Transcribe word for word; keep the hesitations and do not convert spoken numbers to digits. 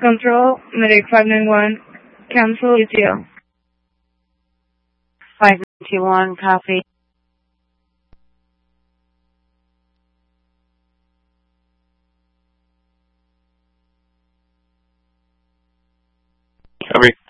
Control, Medic five nine one, cancel E T L. five nine one, copy. Copy.